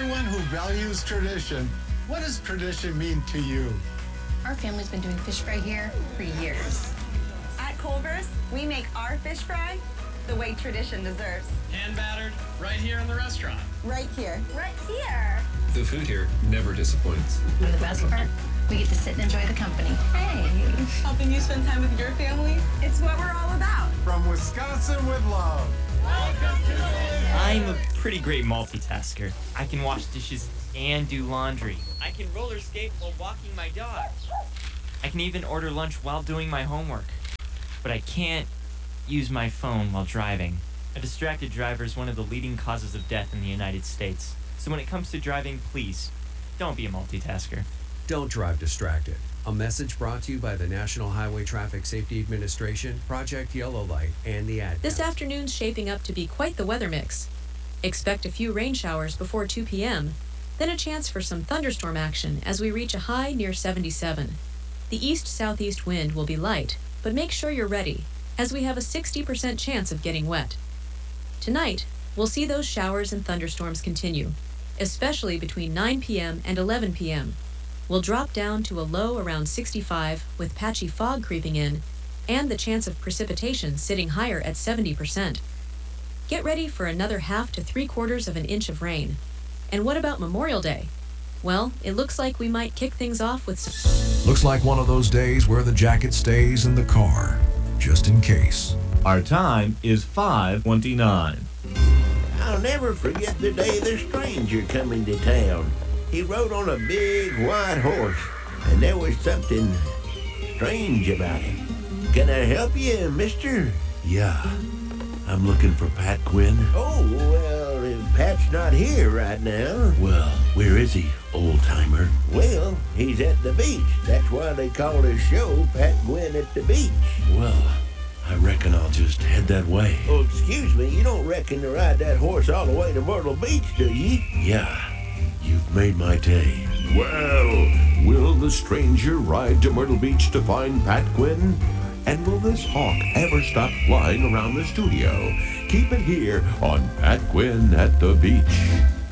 everyone who values tradition, what does tradition mean to you? Our family's been doing fish fry here for years. At Culver's, we make our fish fry the way tradition deserves. Hand battered, right here in the restaurant. Right here. Right here. The food here never disappoints. And the best part, we get to sit and enjoy the company. Hey. Helping you spend time with your family, it's what we're all about. From Wisconsin with love. Welcome to the living. I'm a pretty great multitasker. I can wash dishes and do laundry. I can roller skate while walking my dog. I can even order lunch while doing my homework. But I can't use my phone while driving. A distracted driver is one of the leading causes of death in the United States. So when it comes to driving, please, don't be a multitasker. Don't drive distracted. A message brought to you by the National Highway Traffic Safety Administration, Project Yellow Light, and the Ad This Council. afternoon's shaping up to be quite the weather mix. Expect a few rain showers before 2 p.m., then a chance for some thunderstorm action as we reach a high near 77. The east-southeast wind will be light, but make sure you're ready, as we have a 60% chance of getting wet. Tonight, we'll see those showers and thunderstorms continue, especially between 9 p.m. and 11 p.m. We'll drop down to a low around 65 with patchy fog creeping in and the chance of precipitation sitting higher at 70%. Get ready for another half to 3/4 of an inch of rain. And what about Memorial Day? Well, it looks like we might kick things off with some... Looks like one of those days where the jacket stays in the car, just in case. Our time is 5:29. I'll never forget the day the stranger come into town. He rode on a big white horse, and there was something strange about him. Can I help you, mister? Yeah, I'm looking for Pat Quinn. Oh, well, Pat's not here right now. Well, where is he, old-timer? Well, he's at the beach. That's why they call his show Pat Quinn at the Beach. Well, I reckon I'll just head that way. Oh, excuse me, you don't reckon to ride that horse all the way to Myrtle Beach, do you? Yeah, you've made my day. Well, will the stranger ride to Myrtle Beach to find Pat Quinn? And will this hawk ever stop flying around the studio? Keep it here on Pat Quinn at the Beach.